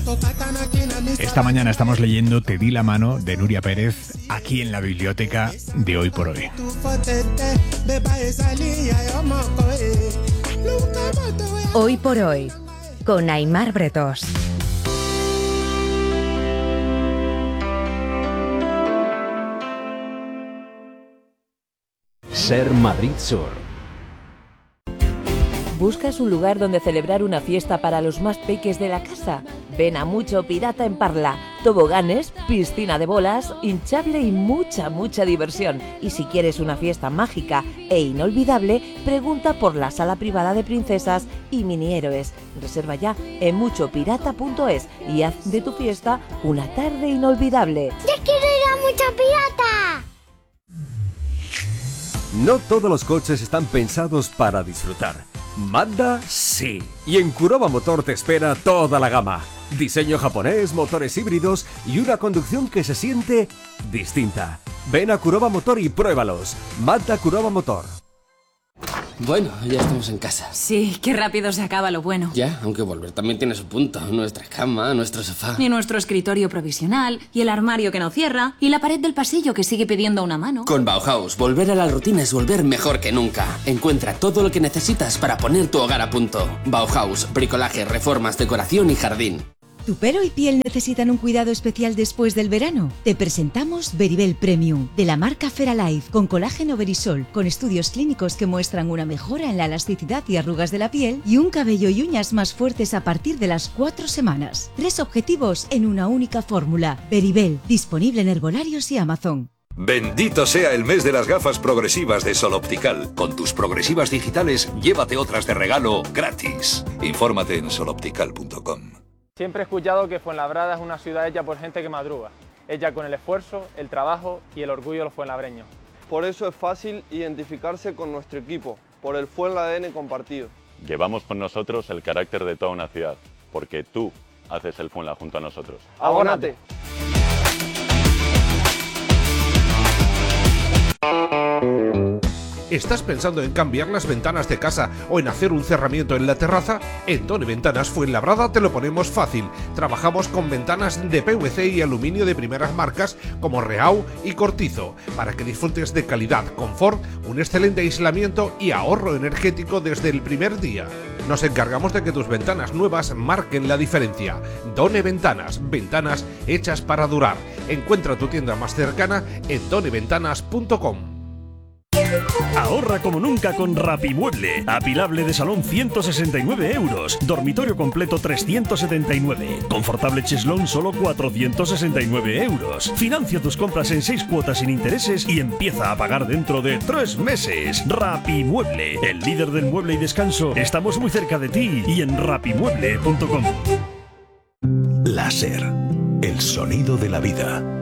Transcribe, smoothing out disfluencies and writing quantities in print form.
Esta mañana estamos leyendo Te di la mano de Nuria Pérez aquí en la biblioteca de Hoy por Hoy. Hoy por Hoy, con Aimar Bretos. Ser Madrid Sur. ¿Buscas un lugar donde celebrar una fiesta para los más peques de la casa? Ven a Mucho Pirata en Parla. Toboganes, piscina de bolas, hinchable y mucha diversión. Y si quieres una fiesta mágica e inolvidable, pregunta por la sala privada de princesas y mini héroes. Reserva ya en muchopirata.es y haz de tu fiesta una tarde inolvidable. ¡Ya quiero ir a Mucho Pirata! No todos los coches están pensados para disfrutar. Mazda sí. Y en Kuroba Motor te espera toda la gama. Diseño japonés, motores híbridos y una conducción que se siente distinta. Ven a Kuroba Motor y pruébalos. Mazda Kuroba Motor. Bueno, ya estamos en casa. Sí, qué rápido se acaba lo bueno. Ya, aunque volver también tiene su punto. Nuestra cama, nuestro sofá. Y nuestro escritorio provisional, y el armario que no cierra, y la pared del pasillo que sigue pidiendo una mano. Con Bauhaus, volver a la rutina es volver mejor que nunca. Encuentra todo lo que necesitas para poner tu hogar a punto. Bauhaus, bricolaje, reformas, decoración y jardín. ¿Tu pelo y piel necesitan un cuidado especial después del verano? Te presentamos Beribel Premium, de la marca Feralife, con colágeno Verisol, con estudios clínicos que muestran una mejora en la elasticidad y arrugas de la piel y un cabello y uñas más fuertes a partir de las 4 semanas. 3 objetivos en una única fórmula. Beribel, disponible en herbolarios y Amazon. Bendito sea el mes de las gafas progresivas de Sol Optical. Con tus progresivas digitales, llévate otras de regalo gratis. Infórmate en soloptical.com. Siempre he escuchado que Fuenlabrada es una ciudad hecha por gente que madruga, hecha con el esfuerzo, el trabajo y el orgullo de los fuenlabreños. Por eso es fácil identificarse con nuestro equipo, por el Fuenlabrada compartido. Llevamos con nosotros el carácter de toda una ciudad, porque tú haces el Fuenla junto a nosotros. ¡Abónate! ¿Estás pensando en cambiar las ventanas de casa o en hacer un cerramiento en la terraza? En Done Ventanas Fuenlabrada te lo ponemos fácil. Trabajamos con ventanas de PVC y aluminio de primeras marcas como Reau y Cortizo, para que disfrutes de calidad, confort, un excelente aislamiento y ahorro energético desde el primer día. Nos encargamos de que tus ventanas nuevas marquen la diferencia. Done Ventanas, ventanas hechas para durar. Encuentra tu tienda más cercana en doneventanas.com. Ahorra como nunca con Rapimueble. Apilable de salón 169 euros. Dormitorio completo 379. Confortable cheslón solo 469 euros. Financia tus compras en 6 cuotas sin intereses y empieza a pagar dentro de 3 meses. Rapimueble, el líder del mueble y descanso. Estamos muy cerca de ti y en rapimueble.com. Láser, el sonido de la vida.